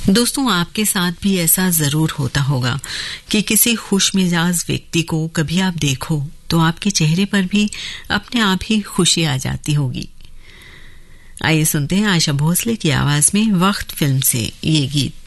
दोस्तों, आपके साथ भी ऐसा जरूर होता होगा कि किसी खुशमिजाज व्यक्ति को कभी आप देखो तो आपके चेहरे पर भी अपने आप ही खुशी आ जाती होगी। आइए सुनते हैं आशा भोसले की आवाज में वक्त फिल्म से ये गीत।